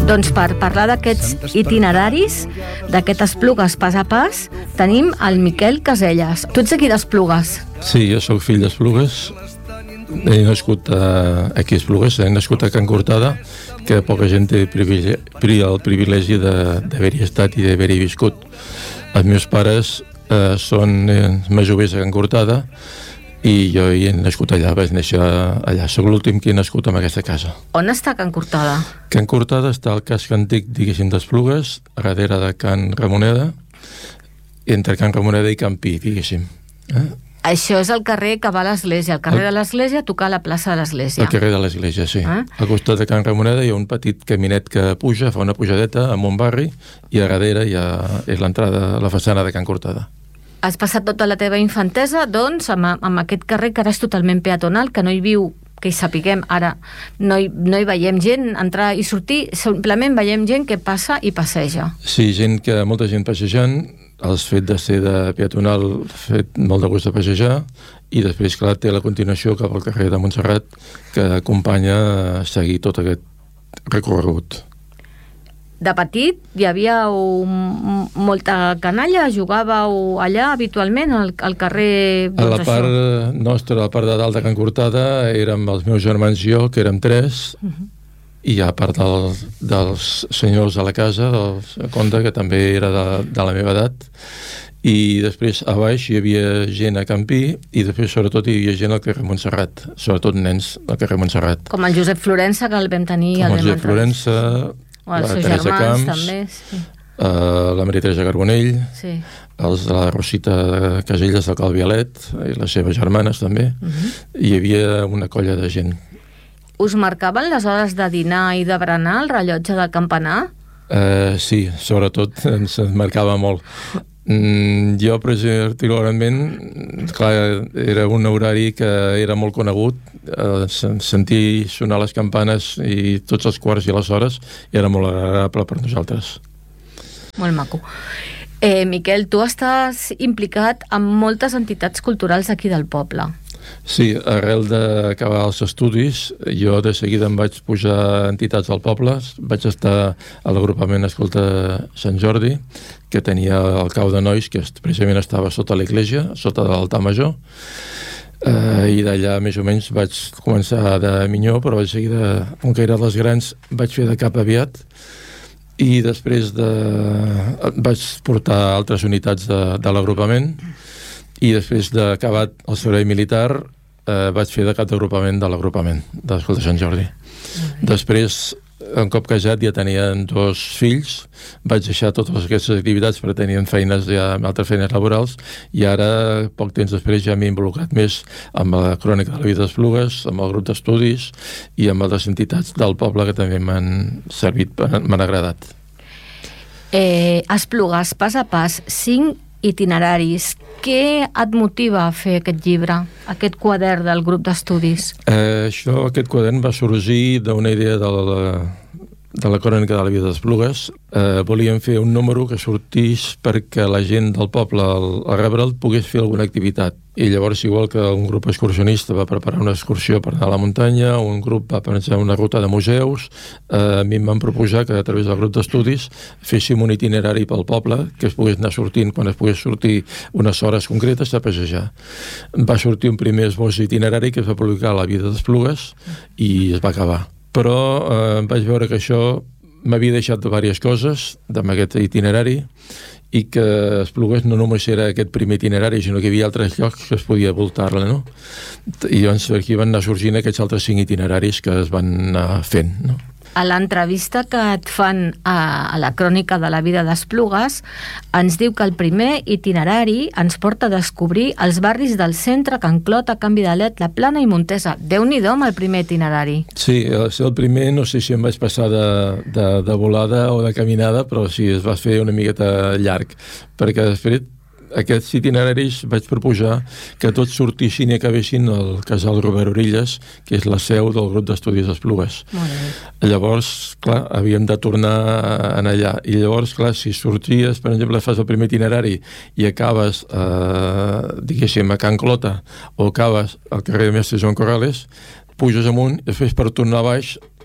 Doncs per parlar d'aquests itineraris, d'aquest Esplugues pas a pas, tenim el Miquel Caselles. Tu ets aquí d'Esplugues? Sí, jo sóc fill d'Esplugues. He nascut aquí a Esplugues, he nascut a Can Cortada, que poca gent té el privilegi d'haver-hi estat i d'haver-hi viscut. Els meus pares són masovers a Can Cortada i jo hi he nascut allà, vaig néixer allà. Soc l'últim que he nascut en aquesta casa. On està Can Cortada? Can Cortada està al casc antic, diguéssim, d'Esplugues, a darrere de Can Ramoneda, entre Can Ramoneda i Can Pi, diguéssim. Això és el carrer que va a l'església. El carrer de l'església toca a la plaça de l'església. El carrer de l'església, sí. Al costat de Can Ramoneda hi ha un petit caminet que puja, fa una pujadeta amb un barri, i a darrere és l'entrada a la façana de Can Cortada. Has passat tota la teva infantesa, doncs, amb aquest carrer que ara és totalment peatonal, que no hi viu, que hi sapiguem, ara no hi veiem gent entrar i sortir, simplement veiem gent que passa i passeja. Sí, molta gent passejant, el fet de ser de peatonal fet molt de gust de passejar, i després, clar, té la continuació cap al carrer de Montserrat, que acompanya a seguir tot aquest recorregut. De petit hi havia molta canalla? Jugàveu allà habitualment, al carrer? A la part nostra, a la part de dalt de Can Cortada, érem els meus germans i jo, que érem 3, i a part dels senyors de la casa, del conde, que també era de la meva edat, i després a baix hi havia gent a Can Pi, i després sobretot hi havia gent al carrer Montserrat, sobretot nens al carrer Montserrat. Com el Josep Florença, que el vam tenir. Com el Josep Florença, els seus Teresa germans, Camps, també, sí. La Maria Teresa Carbonell, sí. Els de la Rosita Caselles del Calvialet, i les seves germanes també. Hi havia una colla de gent. Us marcaven les hores de dinar i de berenar, el rellotge del campanar? Sí, sobretot ens marcava molt. Jo, particularment, clar, era un horari que era molt conegut, sentir sonar les campanes i tots els quarts i les hores era molt agradable per nosaltres. Molt maco. Miquel, tu estàs implicat en moltes entitats culturals aquí del poble. Sí, arrel d'acabar els estudis, jo de seguida em vaig pujar a entitats del poble. Vaig estar a l'agrupament Escolta Sant Jordi, que tenia el cau de nois, que precisament estava sota l'església, sota de l'altar major, i d'allà més o menys vaig començar de minyó, però vaig seguir, com que eren les grans, vaig fer de cap aviat, i després vaig portar altres unitats de l'agrupament, i després d'acabat el servei militar vaig fer de cap d'agrupament de l'agrupament d'Escolta Sant Jordi. Després, un cop casat, ja tenien 2 fills, vaig deixar totes aquestes activitats perquè tenien feines, ja altres feines laborals, i ara, poc temps després, ja m'he involucrat més amb la crònica de la vida d'Esplugues, amb el grup d'estudis i amb altres entitats del poble que també m'han servit, m'han agradat. Esplugues, pas a pas, 5 itineraris. Què et motiva a fer aquest llibre, aquest quadern del grup d'estudis? Aquest quadern va sorgir d'una idea de la crònica de la vida d'Esplugues. Volíem fer un número que sortís perquè la gent del poble, al rebre'l, pogués fer alguna activitat. I llavors, igual que un grup excursionista va preparar una excursió per anar a la muntanya, un grup va pensar una ruta de museus, a mi em van proposar que a través del grup d'estudis féssim un itinerari pel poble, que es pogués anar sortint quan es pogués sortir unes hores concretes a passejar. Va sortir un primer esbós itinerari que es va publicar a la vida d'Esplugues i es va acabar. Però vaig veure que això m'havia deixat diverses coses amb aquest itinerari i que Esplugues no només era aquest primer itinerari, sinó que hi havia altres llocs que es podia voltar-la, no? I llavors aquí van anar sorgint aquests altres 5 itineraris que es van anar fent, no? A l'entrevista que et fan a la crònica de la vida d'Esplugues ens diu que el primer itinerari ens porta a descobrir els barris del centre, Can Clota, Can Vidalet, La Plana i Montesa. Déu-n'hi-do amb el primer itinerari. Sí, el primer no sé si em vaig passar de volada o de caminada, però sí, es va fer una miqueta llarg, perquè després aquests itineraris vaig proposar que tots sortissin i acabessin al casal Robert Orilles, que és la seu del grup d'estudis d'Esplugues. Llavors, clar, havíem de tornar a anar allà. I llavors, clar, si sorties, per exemple, fas el primer itinerari i acabes, diguéssim, a Can Clota o acabes al carrer de Mestre Joan Corrales, puges amunt i després per tornar a baix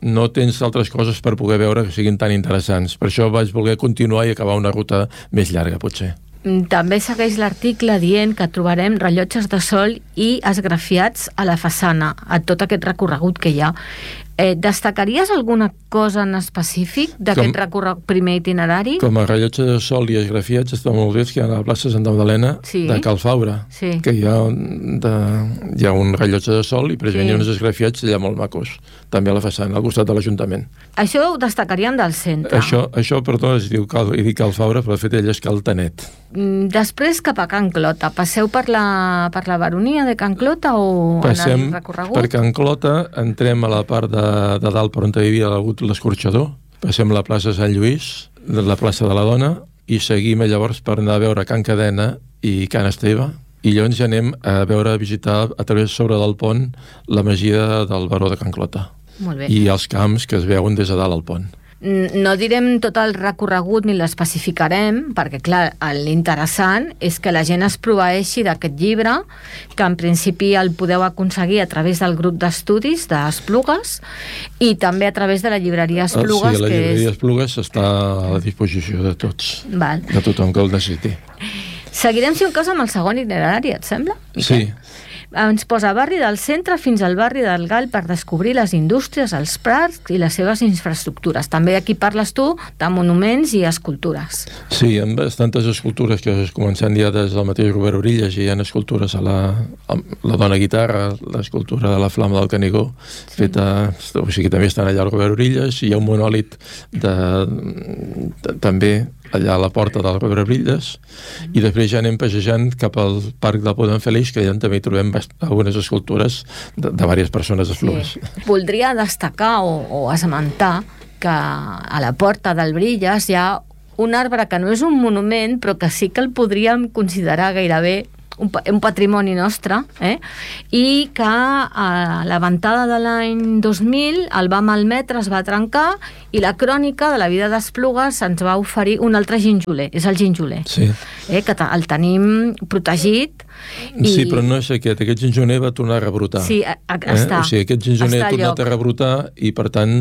no tens altres coses per poder veure que siguin tan interessants. Per això vaig voler continuar i acabar una ruta més llarga, potser. També segueix l'article dient que trobarem rellotges de sol i esgrafiats a la façana, a tot aquest recorregut que hi ha. Destacaries alguna cosa en específic d'aquest primer itinerari? Com a rellotge de sol i esgrafiats està molt bé que hi ha a la plaça Santa Magdalena de Cal Fabra, que hi ha un rellotge de sol i precisament hi ha uns esgrafiats allà molt macos, també a la façana, al costat de l'Ajuntament. Això ho destacaríem del centre. Això perdó, es diu Cal Fabra, però de fet ell és Cal Tanet. Després cap a Can Clota. Passeu per la baronia de Can Clota o passem en el recorregut? Per Can Clota, entrem a la part de dalt per on hi havia hagut l'escorxador, passem la plaça Sant Lluís, la plaça de la Dona, i seguim llavors per anar a veure Can Cadena i Can Esteve, i llavors ja anem a visitar a través sobre del pont la masia del baró de Can Clota. Molt bé. I els camps que es veuen des de dalt al pont. No direm tot el recorregut ni l'especificarem, perquè clar, l'interessant és que la gent es proveeixi d'aquest llibre, que en principi el podeu aconseguir a través del grup d'estudis d'Esplugues i també a través de la llibreria Esplugues. Sí, la llibreria Esplugues està a la disposició de tots, de tothom que el necessiti. Seguirem, si un cas, amb el segon itinerari, et sembla? Sí. Ens posa barri del centre fins al barri del Gall per descobrir les indústries, els prats i les seves infraestructures. També aquí parles tu de monuments i escultures. Sí, amb tantes escultures que es comencen ja des del mateix Robert Orilles, hi ha escultures a la dona guitarra, l'escultura de la flama del Canigó, feta, o sigui, també estan allà al Robert Orilles, i hi ha un monòlit també allà a la porta del Robert Orilles, i després ja anem passejant cap al Parc del Pou d'en Fèlix, que allà també trobem algunes escultures de diverses persones d'Esplugues. Sí. Voldria destacar o esmentar que a la porta del Brilles hi ha un arbre que no és un monument, però que sí que el podríem considerar gairebé un patrimoni nostre, i que a la ventada de l'any 2000 el va malmetre, es va trencar, i la crònica de la vida d'Esplugues ens va oferir un altre ginjoler, és el ginjoler, que el tenim protegit. Sí, però no és aquest ginjoler va tornar a rebrotar. Sí, està. O sigui, aquest ginjoler ha tornat a rebrotar i, per tant,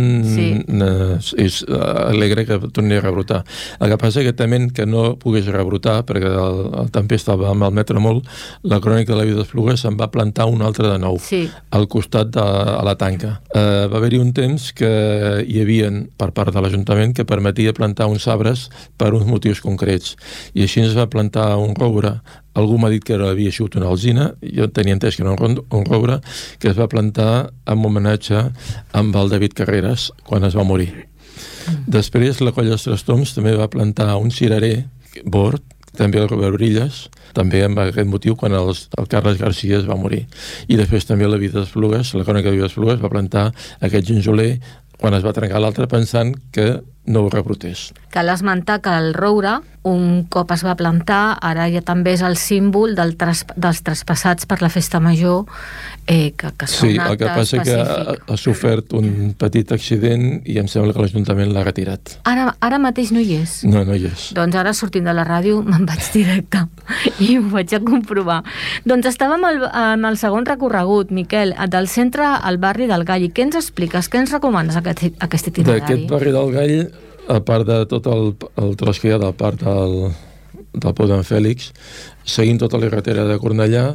és alegre que torni a rebrotar. El que passa que també que no pogués rebrotar, perquè el tempesta va malmetre molt, la crònica de la vida d'Esplugues se'n va plantar un altre de nou, al costat de la tanca. Va haver-hi un temps que hi havia, per part de l'Ajuntament, que permetia plantar uns arbres per uns motius concrets. I així es va plantar un roure. Algú m'ha dit que havia sigut una alzina, jo tenia entès que era un roure, que es va plantar en homenatge amb el David Carreras quan es va morir. Després la Colla dels Trastoms també va plantar un cirerer bord, també el Robert Brilles, també amb aquest motiu quan el Carles Garcia es va morir. I després també la vida d'Esplugues, la crònica de la vida d'Esplugues va plantar aquest ginjoler quan es va trencar l'altre pensant que no ho rebrotés. Cal esmentar que el roure, un cop es va plantar, ara ja també és el símbol dels traspassats per la festa major, que són el que passa que ha sofert un petit accident i em sembla que l'Ajuntament l'ha retirat. Ara mateix no hi és? No hi és. Doncs ara, sortint de la ràdio, me'n vaig directe i ho vaig a comprovar. Doncs estàvem en el segon recorregut, Miquel, del centre al barri del Gall. I què ens expliques? Què ens recomanes aquest itinerari? D'aquest barri del Gall, a part de tot el tros que hi ha del parc del Pou d'en Fèlix, seguint tota la carretera de Cornellà,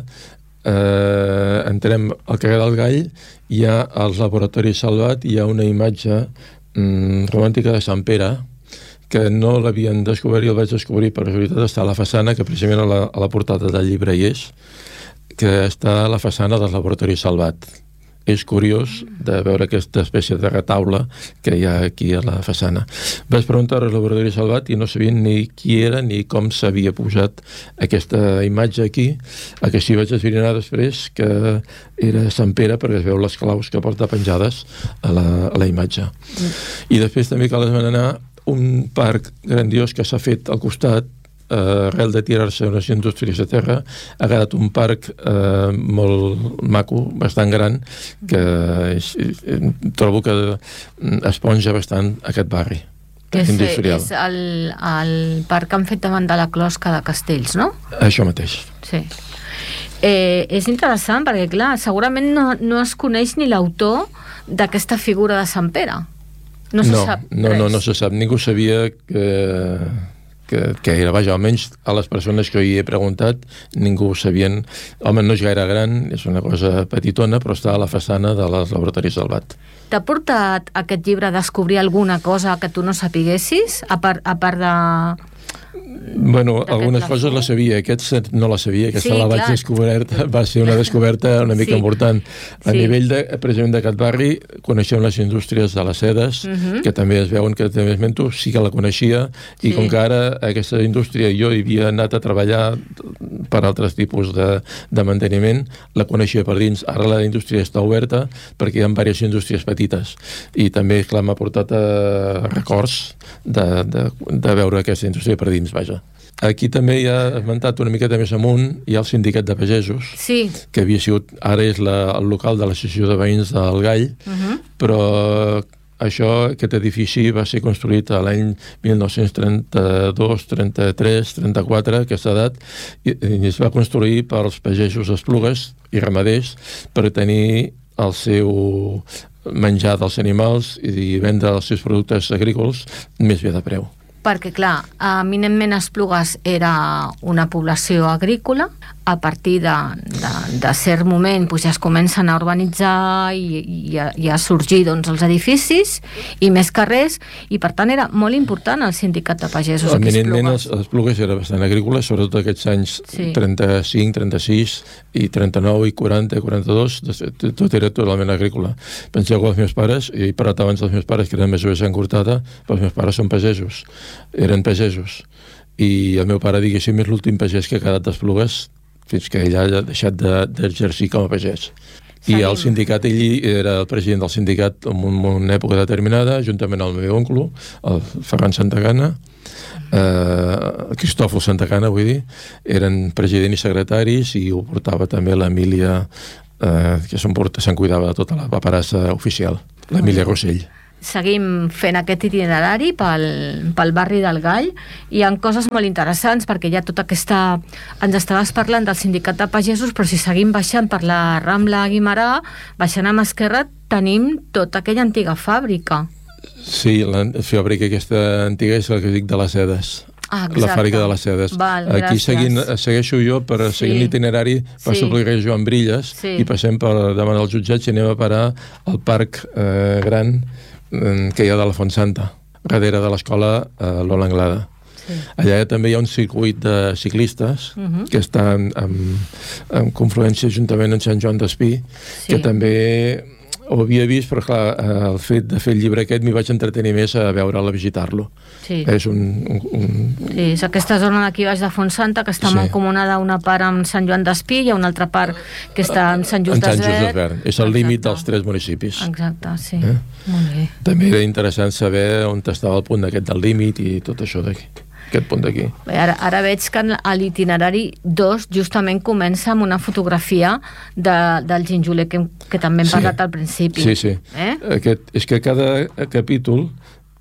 entrem al carrer del Gall, hi ha els laboratoris Salvat, hi ha una imatge romàntica de Sant Pere, que no l'havien descobert i el vaig descobrir per casualitat, està a la façana, que precisament a la portada del llibre hi és, que està a la façana del laboratori Salvat. És curiós de veure aquesta espècie de retaule que hi ha aquí a la façana. Vaig preguntar al laboratori Salvat i no sabien ni qui era ni com s'havia posat aquesta imatge aquí. El que sí vaig esbrinar després que era Sant Pere, perquè es veu les claus que porta penjades a la imatge. I després també cal esmenar un parc grandiós que s'ha fet al costat, arrel de tirar-se unes indústries de terra, ha quedat un parc molt maco, bastant gran, que trobo que esponja bastant aquest barri industrial. És el parc que han fet davant de la closca de Castells, no? Això mateix. Sí. És interessant perquè, clar, segurament no es coneix ni l'autor d'aquesta figura de Sant Pere? No se sap res. No se sap. Ningú sabia que era, vaja, almenys a les persones que hi he preguntat, ningú ho sabien. Home, no és gaire gran, és una cosa petitona, però està a la façana de les laboratoris del BAT. T'ha portat aquest llibre a descobrir alguna cosa que tu no sapiguessis, a part de... Bueno, algunes coses la sabia, aquest no la sabia, aquesta la vaig descobrir, va ser una descoberta una mica important. A nivell precisament d'aquest barri, coneixem les indústries de les sedes, que també es veuen que també esmento, sí que la coneixia, i com que ara aquesta indústria jo hi havia anat a treballar per altres tipus de manteniment, la coneixia per dins. Ara la indústria està oberta perquè hi ha diverses indústries petites, i també, clar, m'ha portat records de veure aquesta indústria per dins, vaja. Aquí també hi ha esmentat una miqueta més amunt, hi ha el sindicat de pagesos, que havia sigut, ara és el local de l'associació de veïns del Gall, però aquest edifici va ser construït a l'any 1932, 33, 34, aquesta edat, i es va construir pels pagesos d'Esplugues i ramaders per tenir el seu menjar dels animals i vendre els seus productes agrícoles més bé de preu. Perquè, clar, eminentment Esplugues era una població agrícola, a partir de cert moment ja es comencen a urbanitzar i a sorgir els edificis i més carrers, i per tant era molt important el sindicat de pagesos aquí a Esplugues. Eminentment Esplugues era bastant agrícola, sobretot aquests anys 35, 36 i 39 i 40, 42, tot era totalment agrícola. Penseu que els meus pares, i he parlat abans dels meus pares que eren més o menys encurtada, però els meus pares són pagesos, eren pagesos, i el meu pare, diguéssim, és l'últim pagès que ha quedat d'Esplugues fins que ell ha deixat d'exercir com a pagès. I el sindicat, ell era el president del sindicat en una època determinada, juntament amb el meu oncle, el Ferran Santagana, Cristòfol Santagana, vull dir, eren president i secretaris, i ho portava també l'Emília, que se'n cuidava de tota la paperassa oficial, l'Emília Rossell. Seguim fent aquest itinerari pel barri del Gall. Hi ha coses molt interessants perquè hi ha tota aquesta... Ens estaves parlant del sindicat de pagesos, però si seguim baixant per la Rambla Guimerà, baixant a mà esquerra, tenim tota aquella antiga fàbrica. Sí, la fàbrica aquesta antiga és la que dic de les sedes. La fàbrica de les sedes. Aquí segueixo jo per seguir l'itinerari, passo pel carrer Joan Brilles i passem per davant dels jutjats i anem a parar al parc gran que hi ha de la Fontsanta, darrere de l'escola Lola Anglada. Allà també hi ha un circuit de ciclistes que està en confluència juntament amb Sant Joan d'Espí, que també ho havia vist, però clar, el fet de fer el llibre aquest m'hi vaig entretenir més a veure'l, a visitar-lo. És és aquesta zona d'aquí baix de Fontsanta, que està mancomunada una part amb Sant Joan d'Espí i una altra part que està amb Sant Just Desvern. És el límit dels 3 municipis. Exacte, sí. Molt bé. També era interessant saber on estava el punt aquest del límit i tot això d'aquí. Aquest punt d'aquí. Ara veig que a l'itinerari 2 justament comença amb una fotografia del ginjoler que també hem parlat al principi. Sí. És que cada capítol,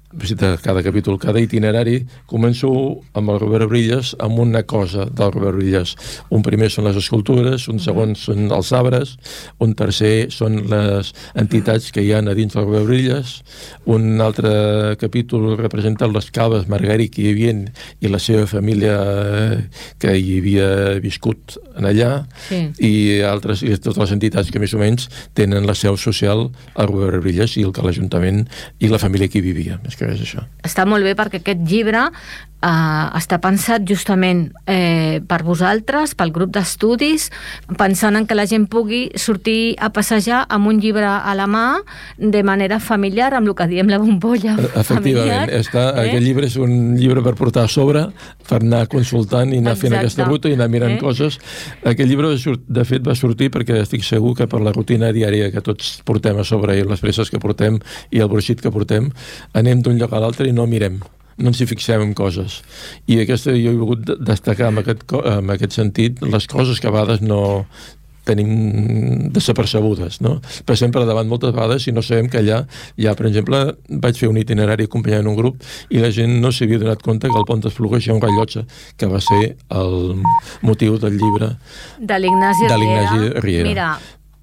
cada itinerari, començo amb el Robert Brilles, amb una cosa del Robert Brilles. Un primer són les escultures, un segon són els arbres, un tercer són les entitats que hi ha a dins del Robert Brilles, un altre capítol representa les caves Margari que hi havia i la seva família que hi havia viscut allà, i totes les entitats que més o menys tenen la seu social al Robert Brilles i l'Ajuntament i la família que hi vivia, més que res això. Està molt bé perquè aquest llibre està pensat justament per vosaltres, pel grup d'estudis, pensant en que la gent pugui sortir a passejar amb un llibre a la mà de manera familiar, amb el que diem la bombolla familiar. Efectivament, aquest llibre és un llibre per portar a sobre, per anar consultant i anar fent aquesta ruta i anar mirant coses. Aquest llibre, de fet, va sortir perquè estic segur que per la rutina diària que tots portem a sobre i les presses que portem i el bruixit que portem, anem d'un lloc a l'altre i no mirem, no ens hi fixem en coses. I jo he volgut destacar en aquest sentit les coses que a vegades no tenim desapercebudes, no? Passem per davant moltes vegades i no sabem que allà hi ha, per exemple, vaig fer un itinerari acompanyant un grup i la gent no s'havia donat compte que al pont d'Esplugues hi ha un rellotge, que va ser el motiu del llibre de l'Ignasi Riera. Mira,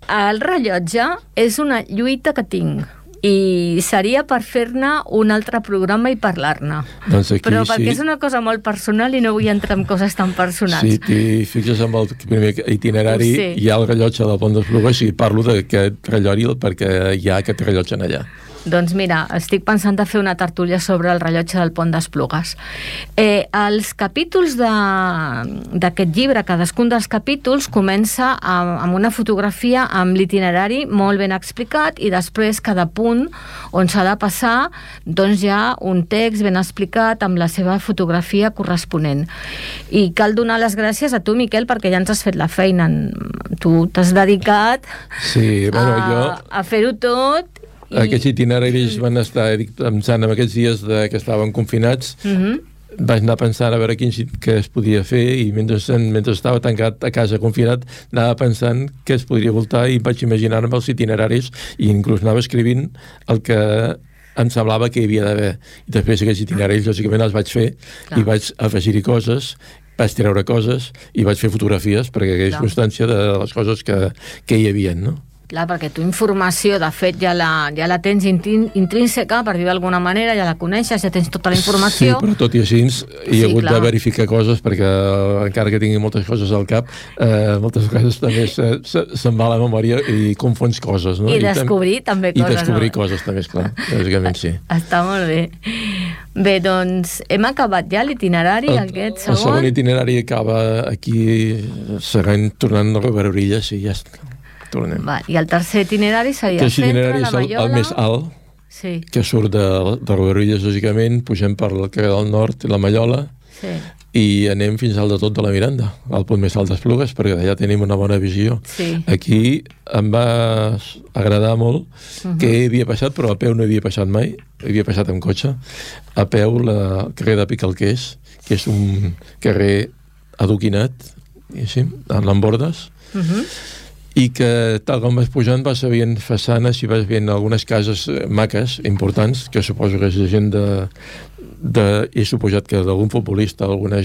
El rellotge és una lluita que tinc i seria per fer-ne un altre programa i parlar-ne. Doncs aquí, però perquè és una cosa molt personal i no vull entrar en coses tan personals. Sí, t'hi fixes amb el primer itinerari, hi ha el rellotge del Pont d'Esplugues i parlo d'aquest rellotge perquè hi ha aquest rellotge en allà. Doncs mira, estic pensant de fer una tertúlia sobre el rellotge del Pont d'Esplugues. Els capítols d'aquest llibre, cadascun dels capítols, comença amb una fotografia amb l'itinerari molt ben explicat i després cada punt on s'ha de passar, doncs hi ha un text ben explicat amb la seva fotografia corresponent. I cal donar les gràcies a tu, Miquel, perquè ja ens has fet la feina. Tu t'has dedicat a fer-ho tot. Aquests itineraris van estar pensant en aquests dies que estaven confinats. Vaig anar pensant a veure què es podia fer i mentre estava tancat a casa confinat anava pensant què es podria voltar i vaig imaginar-me els itineraris i inclús anava escrivint el que em semblava que hi havia d'haver. I després aquests itineraris lògicament els vaig fer i vaig afegir-hi coses, vaig treure coses i vaig fer fotografies perquè hi hagués constància de les coses que hi havia, no? Clar, perquè tu informació, de fet, ja la tens intrínseca, per dir d'alguna manera, ja la coneixes, ja tens tota la informació. Sí, però tot i així he hagut de verificar coses perquè encara que tingui moltes coses al cap, moltes vegades també se'n va la memòria i confons coses, no? I descobrir també coses. I descobrir coses també, esclar, lògicament sí. Està molt bé. Bé, doncs hem acabat ja l'itinerari, aquest segon. El segon itinerari acaba aquí, tornant a Riudebitlles i ja està. I el tercer itinerari seria el centre, la Mallola. El més alt, que surt de Riudebitlles, lògicament, pugem per el carrer del Nord i la Mallola i anem fins al de tot de la Miranda, al punt més alt d'Esplugues, perquè allà tenim una bona visió. Aquí em va agradar molt que havia passat, però a peu no havia passat mai, havia passat amb cotxe, a peu el carrer de Picalquers, que és un carrer adoquinat, amb lambordes, i que tal com vas pujant vas veient façanes i vas veient algunes cases maques, importants, que suposo que és gent he suposat que d'algun futbolista, alguna